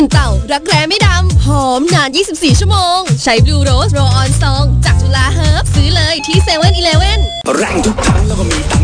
เต่ารักแร้ไม่ดำหอมนาน24ชั่วโมงใช้บลูโรสโรออนซองจากจุฬาเฮิร์บซื้อเลยที่7-Eleven แรงทุกครั้งแล้วก็มีตัง